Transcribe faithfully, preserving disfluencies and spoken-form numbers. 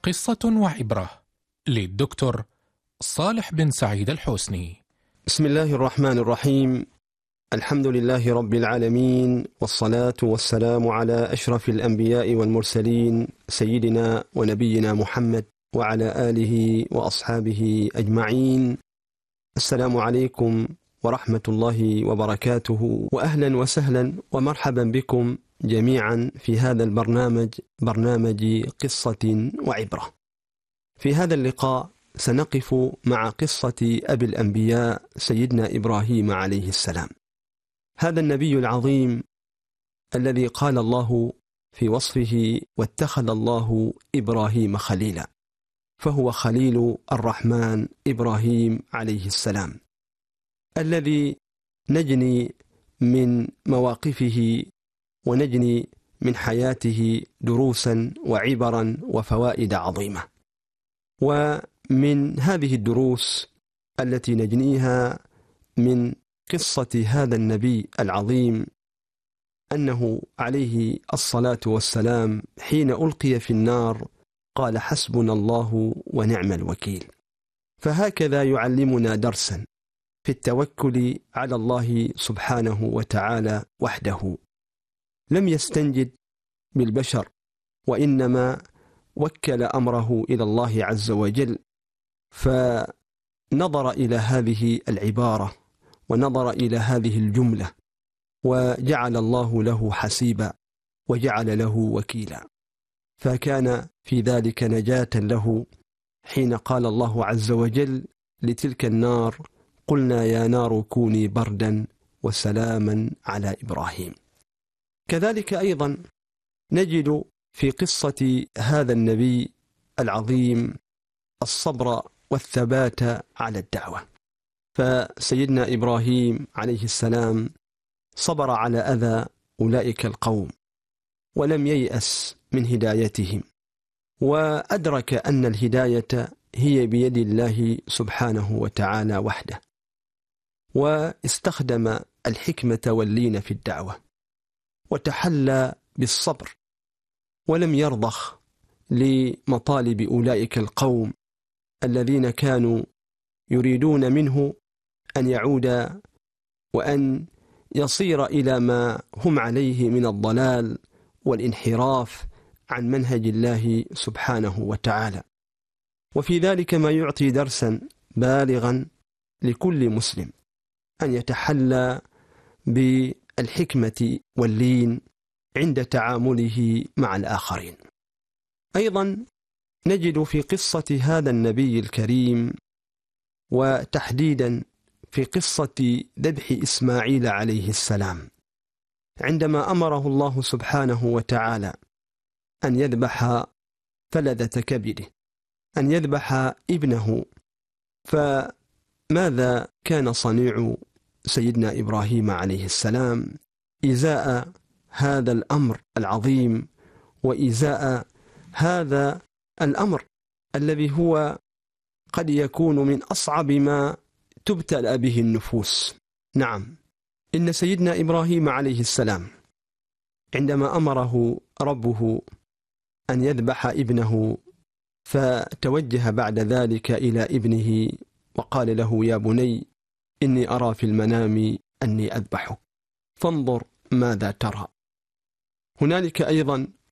قصة وعبرة للدكتور صالح بن سعيد الحسني. بسم الله الرحمن الرحيم. الحمد لله رب العالمين، والصلاة والسلام على أشرف الأنبياء والمرسلين سيدنا ونبينا محمد وعلى آله وأصحابه أجمعين. السلام عليكم ورحمة الله وبركاته، وأهلا وسهلا ومرحبا بكم جميعا في هذا البرنامج، برنامج قصة وعبرة. في هذا اللقاء سنقف مع قصة أبي الأنبياء سيدنا إبراهيم عليه السلام، هذا النبي العظيم الذي قال الله في وصفه: واتخذ الله إبراهيم خليلا، فهو خليل الرحمن إبراهيم عليه السلام، الذي نجني من مواقفه ونجني من حياته دروسا وعبرا وفوائد عظيمة. ومن هذه الدروس التي نجنيها من قصة هذا النبي العظيم أنه عليه الصلاة والسلام حين ألقي في النار قال: حسبنا الله ونعم الوكيل. فهكذا يعلمنا درسا في التوكل على الله سبحانه وتعالى وحده، لم يستنجد بالبشر، وإنما وكل أمره إلى الله عز وجل، فنظر إلى هذه العبارة ونظر إلى هذه الجملة وجعل الله له حسيبا وجعل له وكيلا، فكان في ذلك نجاة له حين قال الله عز وجل لتلك النار: قلنا يا نار كوني بردا وسلاما على إبراهيم. كذلك أيضا نجد في قصة هذا النبي العظيم الصبر والثبات على الدعوة، فسيدنا إبراهيم عليه السلام صبر على أذى أولئك القوم ولم ييأس من هدايتهم، وأدرك أن الهداية هي بيد الله سبحانه وتعالى وحده، واستخدم الحكمة واللين في الدعوة، وتحلى بالصبر، ولم يرضخ لمطالب أولئك القوم الذين كانوا يريدون منه أن يعود وأن يصير إلى ما هم عليه من الضلال والانحراف عن منهج الله سبحانه وتعالى. وفي ذلك ما يعطي درسا بالغا لكل مسلم أن يتحلى بالحكمة واللين عند تعامله مع الآخرين. أيضا نجد في قصة هذا النبي الكريم، وتحديدا في قصة ذبح إسماعيل عليه السلام، عندما أمره الله سبحانه وتعالى أن يذبح فلذة كبده، أن يذبح ابنه، فماذا كان صنيع سيدنا إبراهيم عليه السلام إزاء هذا الأمر العظيم، وإزاء هذا الأمر الذي هو قد يكون من أصعب ما تبتلى به النفوس؟ نعم، إن سيدنا إبراهيم عليه السلام عندما أمره ربه أن يذبح ابنه، فتوجه بعد ذلك إلى ابنه وقال له: يا بني إني أرى في المنام أني أذبحك فانظر ماذا ترى. هنالك أيضا